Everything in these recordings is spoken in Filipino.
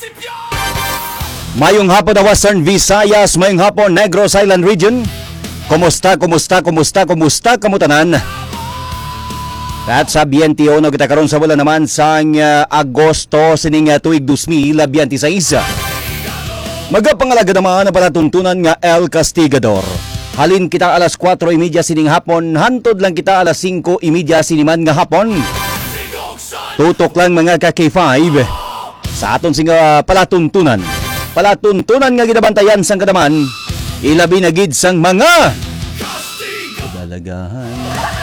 Mayong hapon na Western Visayas, mayong hapon Negros Island Region. Kumusta kamutanan? At sa 21 kita karon sa bulan naman sang Agosto sining tuig 2026. Magapangalaga naman ang palatuntunan nga El Castigador. Halin kita alas 4:30 sining hapon, hantod lang kita alas 5:30 siniman nga hapon. Tutok lang mga ka-K5 sa aton singa palatuntunan. Palatuntunan nga ginabantayan sang kadaman, ilabi na gid sang mga kadalagahan.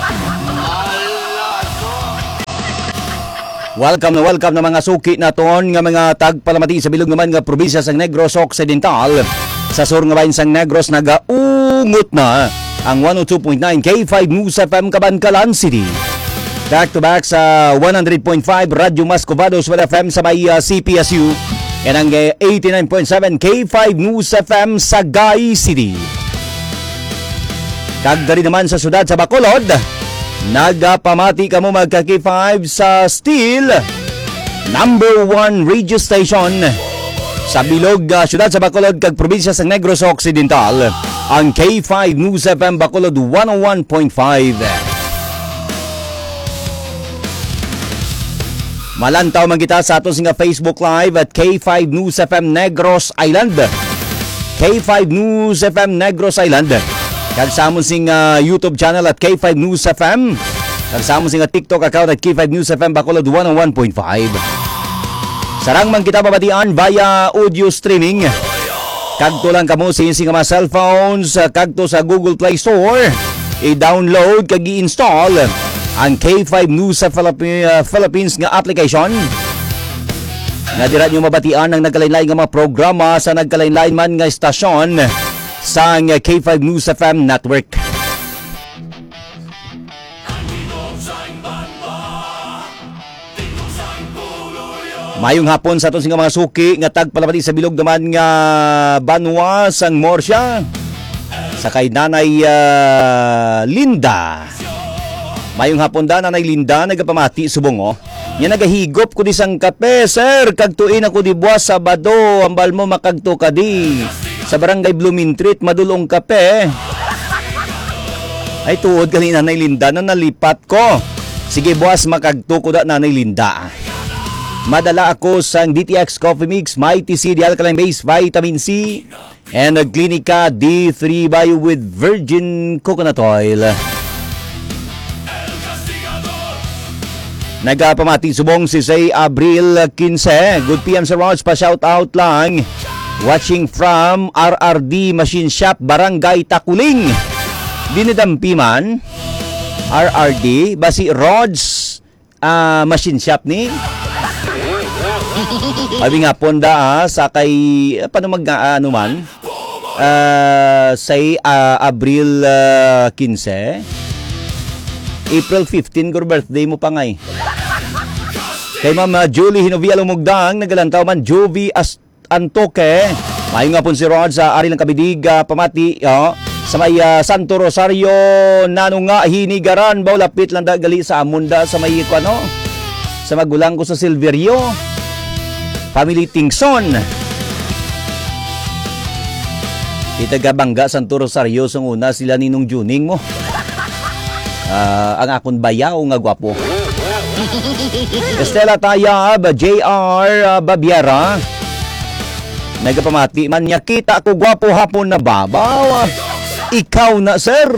Welcome na mga suki naton nga mga tagpalamati sa bilog naman nga probinsya sang Negros Occidental. Sa sur nga bahin sang Negros nagaungot na ang 102.9 K5 News FM Cabancalan City. Back to back sa 100.5 Radyo Mascovados FM sa may CPSU. Yan ang 89.7 K5 News FM sa Sagay City. Kagdari naman sa sudad sa Bacolod, nagapamati ka mo magka K5 sa Steel number 1 radio station sa bilog sudad sa Bacolod kag probinsya sa Negros Occidental, ang K5 News FM Bacolod 101.5. Malantaw man kita sa aton singa Facebook Live at K5 News FM Negros Island. K5 News FM Negros Island. Kag sa amon singa YouTube channel at K5 News FM. Kag sa amon singa TikTok account at K5 News FM Bacolod 101.5. Sarang man kita babatian via audio streaming. Kagto lang kamo sa singa mga cellphones, kagto sa Google Play Store. I-download kag i-install ang K5 News sa Philippines nga application. Nadira nyo mabatian ang nagkalain-lain nga mga programa sa nagkalain-lain man nga estasyon sa K5 News FM Network. Mayong hapon sa aton singa mga suki nga tagpalamati sa bilog naman nga banwa sang Morsya sa kay Nanay Linda. Mayong hapon da Nanay Linda nagapamati subong nya nagahigop ko di sang kape sir kag tuin ako di buwas Sabado ambal mo makagto ka di sa barangay Bloomingtreet madulong kape. Ay tuod kani Nanay Linda na nalipat ko. Sige buwas makagto ko da Nanay Linda. Madala ako sang DTX Coffee Mix, Mighty C, Alkaline Base, Vitamin C, and Clinica D3 Bio with Virgin Coconut Oil. Nagapamati subong si Say Abril 15. Good PM sa Rods, pa-shout out lang. Watching from RRD Machine Shop, Barangay Takuling. Dinidampi man. RRD, basi Rods Machine Shop ni. Abi nga ponda sa kay paano mag-ano man. Say Abril 15. April 15 ko birthday mo pa ngay. Kay Mama Julie Hinovia Lumugdang, nagalantaw man Juvie Antoque. Mayo nga po si Rod sa Ari ng Kabidig, pamati sa may Santo Rosario, nano nga hinigaran, baulapit lang gali sa Amunda sa may sa magulang ko sa Silverio. Family Tingson. Itagabangga Santo Rosario, sa una sila Ninong Juning mo. Ang akon bayaw nga gwapo. Estela Tayab, JR Babiera. Nagapamati man niya, kita ko gwapo hapon na babaw. Ikaw na sir.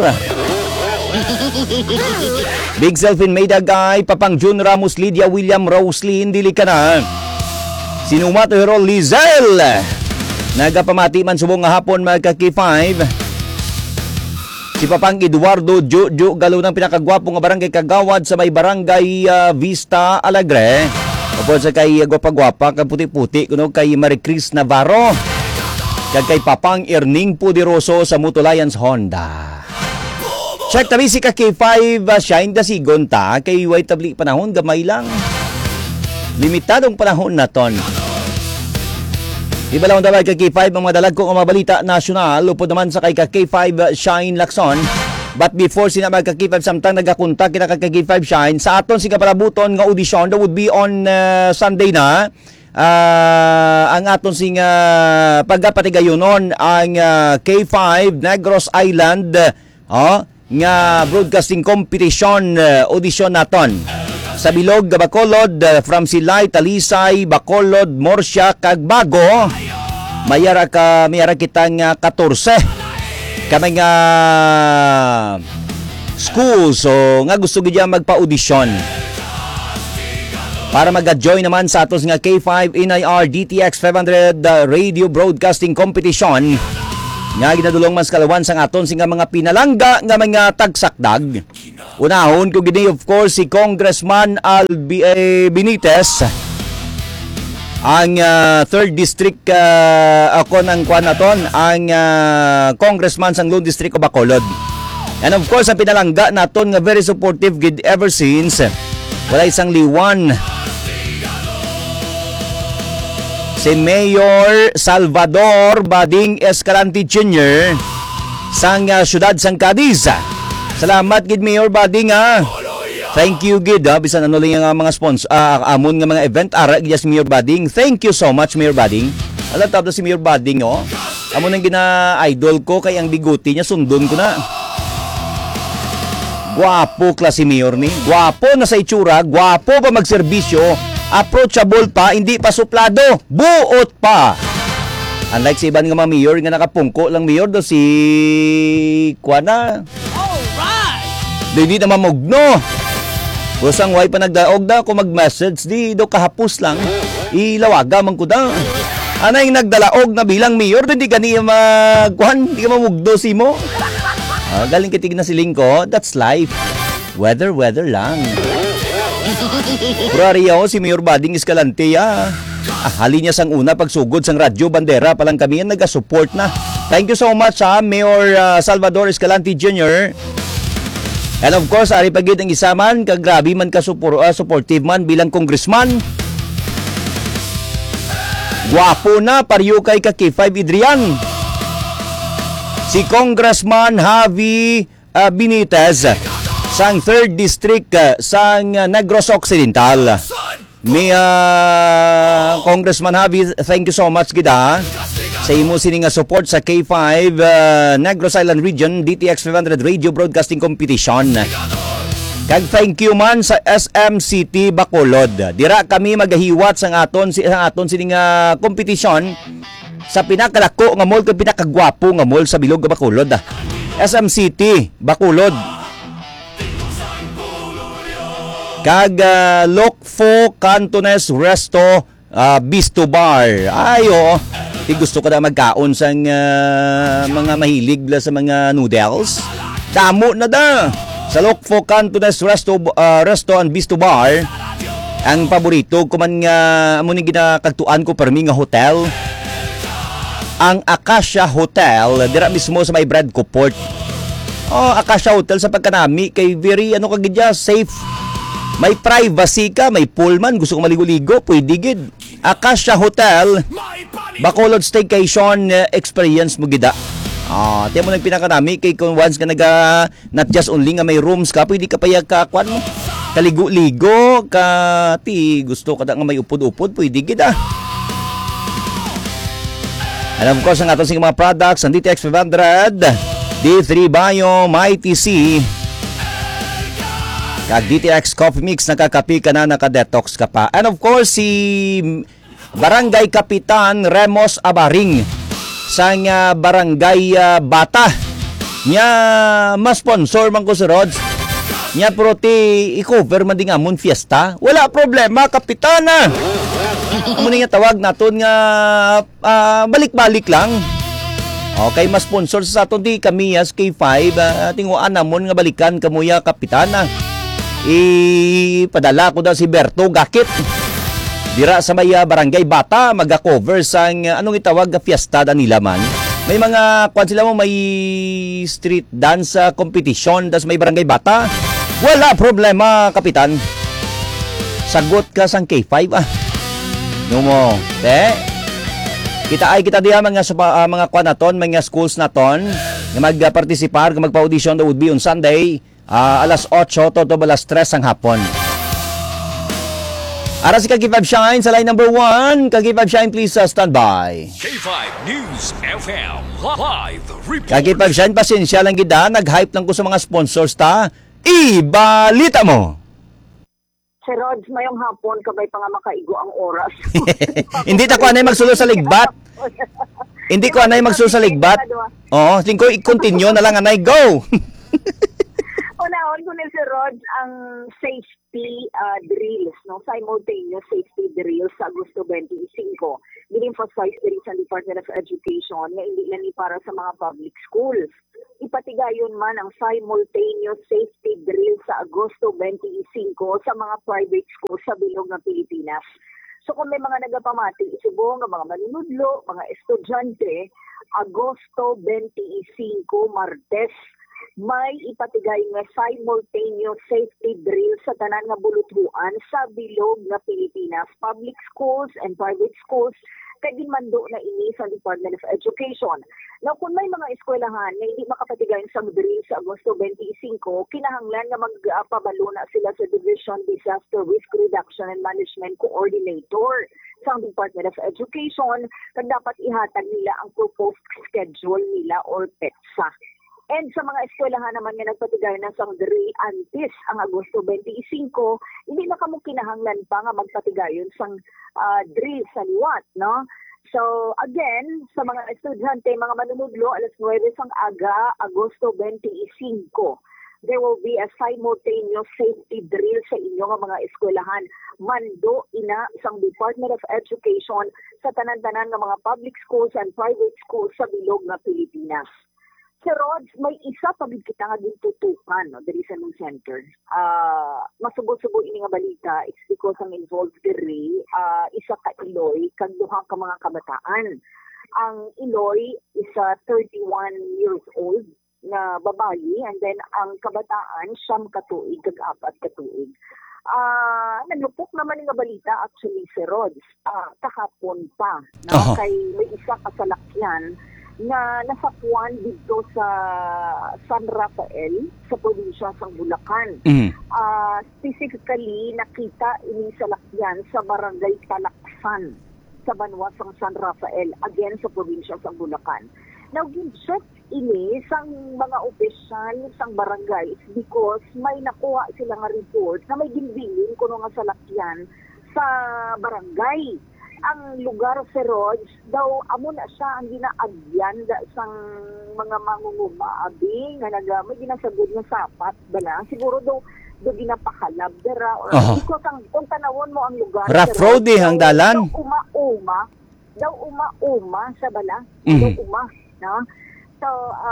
Big Selfin Mayda Guy, Papang Jun Ramos, Lydia William Roslyn, dili ka na. Sinumato Hero Lizel. Nagapamati man subong nga hapon magka-K5. Si Papang Eduardo Jojo Galo ng pinakagwapo nga barangay Kagawad sa may barangay Vista Alegre. Upod sa kay gwapa-gwapa kag puti-puti kuno kay Maricris Navarro. Kag kay Papang Erning Puderoso sa Mutulayan Honda. Check tabi si K5 Shine da sigon ta kay way tabli panahon gamay lang. Limitadong panahon naton. Iba lang daw kay K5 ang mga dalag kong mabalita nasyonal. Upod naman sa kay K5 Shine Lacson. But before sinabag ka K5 samtang nagakunta kita kay K5 Shine sa aton si kapalabuton nga audition that would be on Sunday na ang aton sing pagpatigayonon ang K5 Negros Island nga broadcasting competition audition naton sa Bilog, Bacolod, from Silay, Talisay, Bacolod, Morsya, kag Bago. Mayara kitang 14 kami nga school, so nga gusto gid magpa-audition para mag-join naman sa atos nga K5 NIR DTX 500 radio broadcasting competition nga ginadulong man sa kalawan sang aton sing mga pinalangga nga mga tagsakdag. Unahon ko gini of course si Congressman Benitez, ang 3rd district ako ng naton, ang congressman sang Lone District of Bacolod. And of course ang pinalangga naton nga very supportive gid ever since, wala isang liwan, si Mayor Salvador Bading Escalante Jr. sang syudad sang Cadiz. Salamat gid Mayor Bading Thank you gid bisan ano lang ang mga sponsor amon nga mga event ara gid si Mayor Bading. Thank you so much Mayor Bading. Alam tabla si Mayor Bading amon ang gina-idol ko kay ang biguti niya sundon ko na. Guwapo klase Mayor ni. Guwapo na sa itsura, guwapo pa magserbisyo. Approachable pa, hindi pa suplado, buot pa. Unlike sa iban nga mga mayor nga nakapungko lang mayor do si Kuana. Alright! Hindi na mamugno. Kusang way pa nagdaog da ko mag-message di do kahapos lang. Ilawaga man ko da. Anay nagdalaog na bilang mayor hindi gani magkuhan, hindi ka mamugdo si mo. Galing kitig na siling ko, that's life. Weather lang. Purariya si Mayor Bading Escalante hali niya sang una pagsugod sang radyo bandera palang kami ang nag-support na. Thank you so much Mayor Salvador Escalante Jr. And of course ari pagid ang isaman kag grabe man ka supportive man bilang congressman. Guwapo na pariyo kay ka K5 Adrian. Si Congressman Javi Benitez sang 3rd District sang Negros Occidental. May Congressman Javi, thank you so much gida sa imo sining support sa K5 Negros Island Region DTX 500 Radio Broadcasting Competition. Kag thank you man sa SMCT Bacolod. Dira kami magahiwat sang aton sining competition sa pinakalako nga mall kag pinakagwapo nga mall sa Bilog Bacolod. SMCT Bacolod. Kag Lokfo Cantones Resto Bistro Bar. Ayo, gusto ko na magkaon sang mga mahilig sa mga noodles. Damo na da. Sa Lokfo Cantones Resto and Bistro Bar, ang paborito ko man nga amo ni ginakagtuan ko permi nga hotel. Ang Acacia Hotel dira mismo sa may Brad Coport. Acacia Hotel sa pagkanami kay very kagidya safe. May privacy ka, may pool man, gusto ko maligo-ligo, pwede gid. Acacia Hotel, Bacolod Staycation experience mo gida. Tiyan mo nang pinakanami, kay kung once ka not just only nga may rooms ka, pwede ka payag kakwan mo. Kaligo-ligo, gusto ka nga may upod-upod, pwede gid And of course, ang ato sing mga products, ang DTX 500, D3 Bio, MyTC, kag DTX Coffee Mix, nakakapi ka na, nakadetox ka pa. And of course, si Barangay Kapitan Remos Abaring sang Barangay Bata. Nya ma-sponsor man ko si Rods. Nya pero i-cover man din amon fiesta. Wala problema, Kapitana. Amo nga tawag naton nga balik-balik lang. Okay, ma-sponsor sa aton di kami as K5. Tinguan namon nga balikan kamuya, Kapitana. Padala ko daw si Berto Gakit dira sa may Barangay Bata, maga-cover sang anong itawag fiesta da nila man. May mga kwan sila mo, may street dance competition das may Barangay Bata. Wala problema, Kapitan. Sagot ka sang K5 no mo kita diha mga kwan naton, mga schools naton nga magpartisipar, nga magpa-audition that would be on Sunday. Alas 8 to alas 3 ang hapon. Ara si Kaki 5 Shine sa line number 1. Kaki 5 Shine, please stand by. K5 News FM live report. Kaki 5 Shine, pasensya lang gida. Nag-hype lang ko sa mga sponsors ta. Ibalita mo. Si Rods, mayong hapon, kabay pa nga makaigo ang oras. Hindi ta ko anay magsulo sa ligbat. Hindi ko anay magsulo sa ligbat. Oo, tingko i-continue na lang anay. Go! Unahon ko si Rods ang safety drills, no? Simultaneous safety drills sa Agosto 25. Gin-emphasize din sa Department of Education na hindi lang para sa mga public schools. Ipatigayon man ang simultaneous safety drill sa Agosto 25 sa mga private schools sa bilog ng Pilipinas. So kung may mga nagapamati, isubong ng mga manunudlo, mga estudyante, Agosto 25, Martes, may ipatigay nga simultaneous safety drill sa tanan nga buluthuan sa bilog nga Pilipinas, public schools and private schools, kay ginmando na ini sa Department of Education. Now, kung may mga eskwelahan na hindi makapatigay sa drill sa Agosto 25, kinahanglan na magpabalo na sila sa Division Disaster Risk Reduction and Management Coordinator sa Department of Education kag dapat ihatag nila ang proposed schedule nila or PETSA. And sa mga eskwelahan naman nga nagpatigay na sa drill antes ang Agosto 25, hindi na kamo kinahanglan pa nga magpatigayon sang drill sa liwat, no? So again, sa mga estudyante, mga manunudlo, alas 9 sang aga, Agosto 25, there will be a simultaneous safety drill sa inyo nga mga eskwelahan. Mando ina sang Department of Education sa tanan-tanan nga mga public schools and private schools sa bilog nga Pilipinas. Sir Rods, may isa pa gid kita nga gintutukan, no, diri sa New Center. Masubo-subo ini nga balita, it's because ang involved diri, isa ka Iloy, kag duha ka mga kabataan. Ang Iloy is 31 years old na babayi, and then ang kabataan, siyam katuig, kag apat katuig. Nalupok naman nga balita actually, Sir Rods, kahapon pa, no? Kay may isa kasalakyan na nasapuan dito sa San Rafael sa probinsya ng Bulacan. Specifically, nakita ini sa lakyan sa barangay Talaksan sa banwa ng San Rafael, again sa probinsya ng Bulacan. Now, gin-check ini sang mga opisyal sang barangay because may nakuha sila nga report na may ginbilin kuno nga sa lakyan sa barangay. Ang lugar sa Rods, daw amo na siya ang ginaagyan sang mga mangungumaabi nga may ginasagod nga sapat bala. Siguro daw ginapakalab dara or because kung tanawon mo ang lugar rough road ang dalan. Daw uma sa bala. Daw uma, no? So,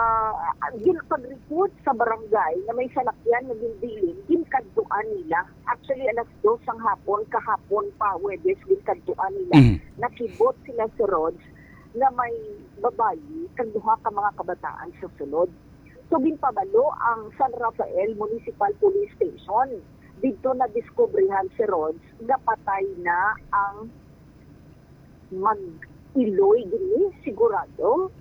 pag-report sa barangay na may salakyan na ginbilin, ginkantuan nila. Actually, alas 2 ang hapon, kahapon pa, Webes, ginkantuan nila. Nakibot sila sa Rods na may babayi, kanduha ka mga kabataan sa sulod. So, ginpabalo ang San Rafael Municipal Police Station. Dito na diskubrihan si Rods na patay na ang mag-Iloy gini, sigurado.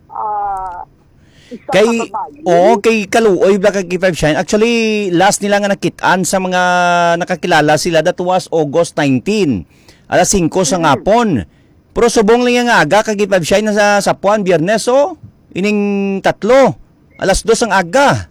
Kay Kaluoy Black Kaki 5 Shine. Actually, last nila nga nakitaan sa mga nakakilala sila, that was August 19. Alas 5 sa ngapon. Pero subong lang nga aga Kaki 5 Shine na sa Sapuan, Biyernes, ining 3. Alas 2 ang aga.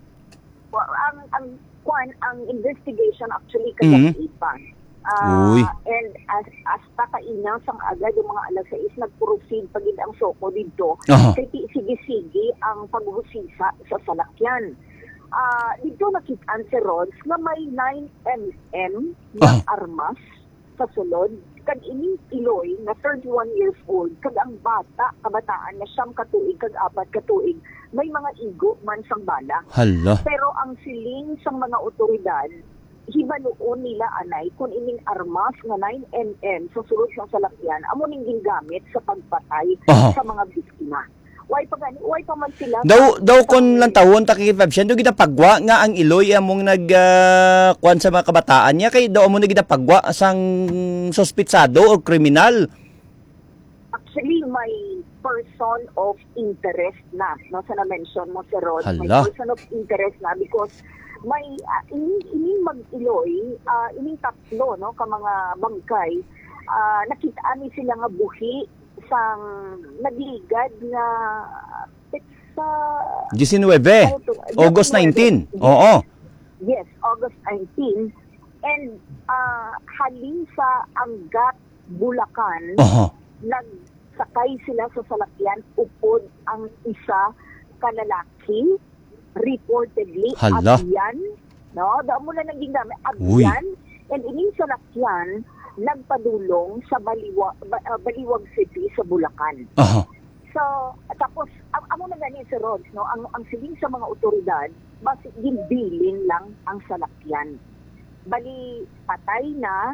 Ang investigation actually kasi ipan. And as pakainaw sang agad yung mga alas 6 nag-proceed pagid ang soko dito. Kay sige-sige ang paghusisa sa salakyan. Dito nakitaan si Rods na may 9mm na armas sa sulod. Kag ining Iloy na 31 years old, kag ang kabataan na siyam katuig kag apat katuig, may mga igo man sang bala. Hala. Pero ang siling sang mga otoridad, hibaluon nila anay kung ining armas nga 9mm sa sulod ng salakyan amo ning gingamit sa pagpatay sa mga biktima. Way pa man sila daw kon lang tawon takikipabsyan do gidapagwa nga ang Iloy among kuan sa mga kabataan niya kay daw amo gidapagwa sang suspitsado o kriminal. Actually may person of interest na, no? Sa na-mention mo, Sir Rod, may Hala. person of interest na because may ining mag-iloy, ining tatlo, no, ka mga bangkay, nakitaan ni sila nga buhi sang nagligad na sa 19, August 19. Oo. Yes, August 19. And halin sa Angat, Bulacan, Oho. nagsakay sila sa salakyan, upod ang isa kalalaki, reportedly, Hala. abyan, no? Daan mo na naging dami, Uy. abyan, and ining salakyan, nagpadulong sa Baliwag City sa Bulacan. Oho. So, tapos, amo na gani si Rods, no? Ang siling sa mga otoridad, basi ginbilin lang ang salakyan. Bali, patay na,